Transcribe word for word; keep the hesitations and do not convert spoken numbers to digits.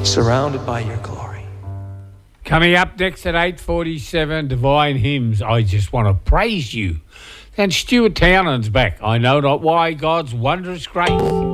surrounded by your glory. Coming up next at eight forty-seven, Divine Hymns, I Just Want to Praise You. And Stuart Townend's back. I know not why, God's wondrous grace.